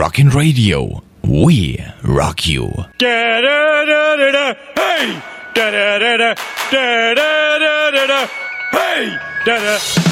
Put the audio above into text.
Rockin' Radio. We rock you. Da da da da da. Hey. Da da da da da da da da. Hey. Da da.